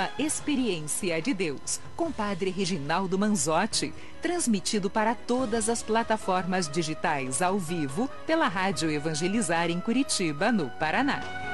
programa Experiência de Deus, com Padre Reginaldo Manzotti, transmitido para todas as plataformas digitais ao vivo pela Rádio Evangelizar em Curitiba, no Paraná.